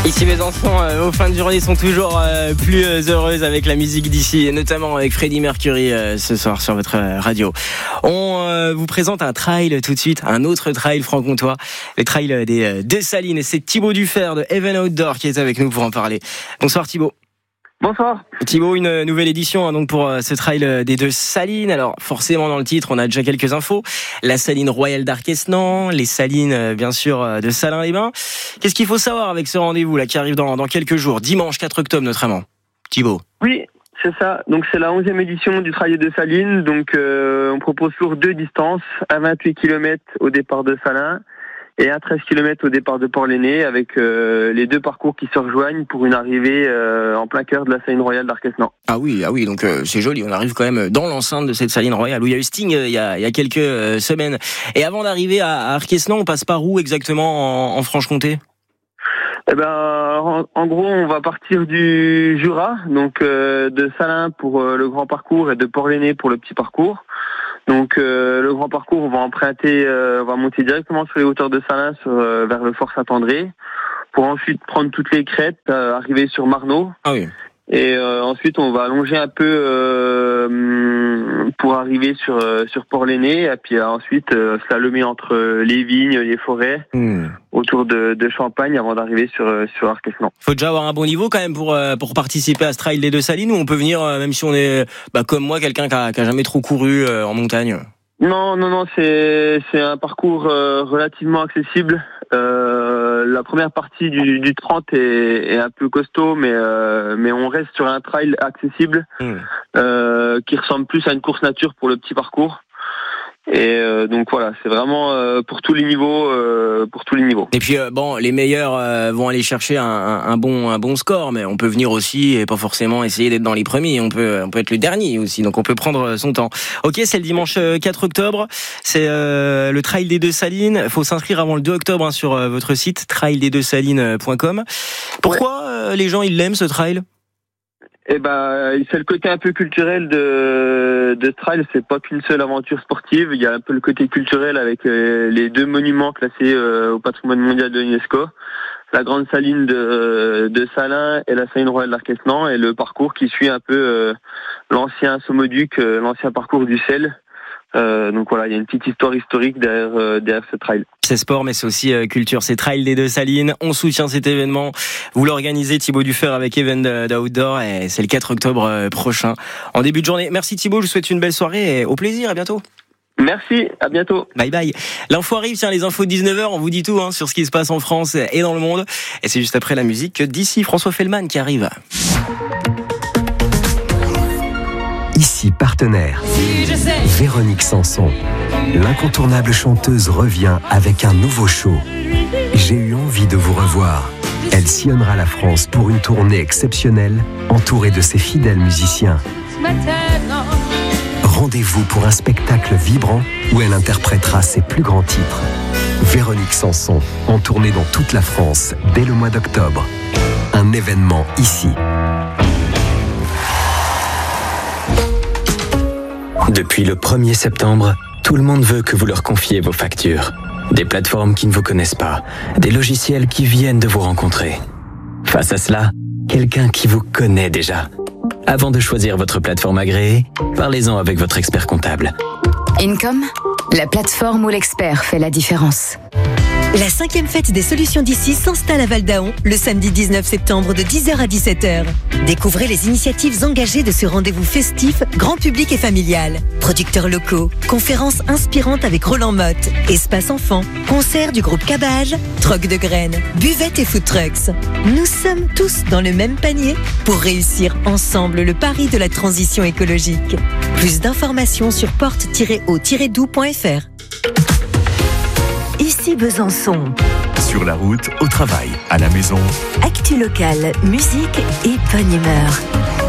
Ici mes enfants aux fins de journée sont toujours plus heureuses avec la musique d'ici, et notamment avec Freddie Mercury ce soir sur votre radio. On vous présente un trail tout de suite, un autre trail franc-comtois, le trail des Deux Salines, et c'est Thibaut Dufer de Even Outdoor qui est avec nous pour en parler. Bonsoir Thibaut. Bonsoir. Thibaut, une nouvelle édition donc pour ce trail des Deux Salines. Alors forcément dans le titre on a déjà quelques infos. La saline royale d'Arquesnan, les salines bien sûr de Salins-les-Bains. Qu'est-ce qu'il faut savoir avec ce rendez-vous là qui arrive dans quelques jours, dimanche 4 octobre notamment, Thibaut? Oui, c'est ça. Donc c'est la 11e édition du trail des Deux Salines. Donc on propose toujours 2 distances, à 28 km au départ de Salins et à 13 km au départ de Port-l'Aîné, avec les 2 parcours qui se rejoignent pour une arrivée en plein cœur de la saline royale d'Arquesnan. Ah oui, donc c'est joli, on arrive quand même dans l'enceinte de cette saline royale où il y a eu Sting il y a quelques semaines. Et avant d'arriver à Arquesnan, on passe par où exactement en Franche-Comté? Eh ben, en gros, on va partir du Jura, donc de Salins pour le grand parcours et de Port-l'Aîné pour le petit parcours. Donc le grand parcours, on va emprunter, on va monter directement sur les hauteurs de Salins vers le Fort Saint-André, pour ensuite prendre toutes les crêtes, arriver sur Marnot. Ah oui. Et ensuite, on va allonger un peu pour arriver sur Port-l'Aîné, et puis ensuite slalomer entre les vignes, les forêts, autour de Champagne, avant d'arriver sur Arquesnan. Faut déjà avoir un bon niveau quand même pour participer à ce trail des Deux Salines, ou on peut venir même si on est comme moi, quelqu'un qui a jamais trop couru en montagne? Non, c'est un parcours relativement accessible. La première partie du 30 est un peu costaud, mais on reste sur un trail accessible qui ressemble plus à une course nature pour le petit parcours. Et donc voilà, c'est vraiment pour tous les niveaux, Et puis les meilleurs vont aller chercher un bon score, mais on peut venir aussi et pas forcément essayer d'être dans les premiers. On peut être le dernier aussi, donc on peut prendre son temps. Ok, c'est le dimanche 4 octobre, c'est le trail des Deux Salines. Faut s'inscrire avant le 2 octobre sur votre site traildesdeuxsalines.com. Pourquoi les gens ils l'aiment ce trail? Eh ben, c'est le côté un peu culturel de ce trail. C'est pas qu'une seule aventure sportive. Il y a un peu le côté culturel avec les 2 monuments classés au patrimoine mondial de l'UNESCO. La grande saline de Salins et la saline royale d'Arquesnan, et le parcours qui suit un peu l'ancien Sommoduc, l'ancien parcours du sel. Donc voilà, il y a une petite histoire historique derrière ce trail. C'est sport, mais c'est aussi culture. C'est Trail des Deux Salines. On soutient cet événement. Vous l'organisez, Thibaut Dufer, avec Even Outdoor, et c'est le 4 octobre prochain, en début de journée. Merci Thibaut, je vous souhaite une belle soirée et au plaisir, à bientôt. Merci, à bientôt. Bye bye. L'info arrive, les infos de 19h, on vous dit tout sur ce qui se passe en France et dans le monde. Et c'est juste après la musique d'ici, François Fellman qui arrive. Ici partenaire, Véronique Sanson, l'incontournable chanteuse revient avec un nouveau show. J'ai eu envie de vous revoir. Elle sillonnera la France pour une tournée exceptionnelle, entourée de ses fidèles musiciens. Rendez-vous pour un spectacle vibrant où elle interprétera ses plus grands titres. Véronique Sanson, en tournée dans toute la France dès le mois d'octobre. Un événement ici. Depuis le 1er septembre, tout le monde veut que vous leur confiez vos factures. Des plateformes qui ne vous connaissent pas, des logiciels qui viennent de vous rencontrer. Face à cela, quelqu'un qui vous connaît déjà. Avant de choisir votre plateforme agréée, parlez-en avec votre expert comptable. Income, la plateforme où l'expert fait la différence. La 5e fête des solutions d'ici s'installe à Val-d'Aon le samedi 19 septembre de 10h à 17h. Découvrez les initiatives engagées de ce rendez-vous festif, grand public et familial. Producteurs locaux, conférences inspirantes avec Roland Motte, espace enfants, concerts du groupe Cabage, troc de graines, buvettes et food trucks. Nous sommes tous dans le même panier pour réussir ensemble le pari de la transition écologique. Plus d'informations sur porte-au-doux.fr. Ici Besançon. Sur la route, au travail, à la maison. Actu locale, musique et bonne humeur.